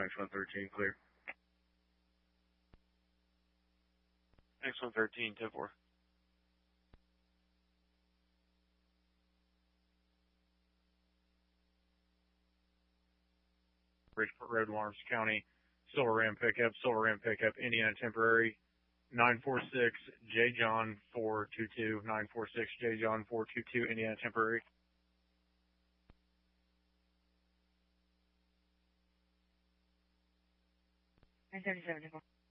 X-113, clear. X-113, 10-4. Bridgeport Road, Lawrence County, Silver Ram pickup, Indiana temporary, 946 J John 422, 946 J John 422, Indiana temporary. $977, 10-4.